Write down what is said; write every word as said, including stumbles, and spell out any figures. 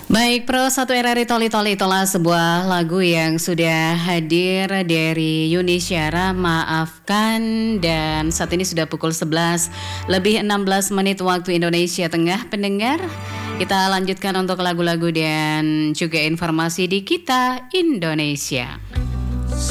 Baik, Pro satu R R I Toli Toli itulah sebuah lagu yang sudah hadir dari Yuni Syara, maafkan. Dan saat ini sudah pukul sebelas lebih enam belas menit waktu Indonesia Tengah. Pendengar, kita lanjutkan untuk lagu-lagu dan juga informasi di Kita Indonesia.